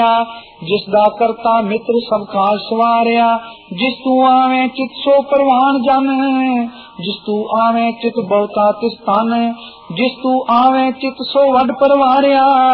जिस दा करता मित्र सबका सवारिया। जिस तू आवे चित सो परवान जन, जिस तू आवे चित बहुता तिस तन, जिस तू आवे चित सो वड परवारिया।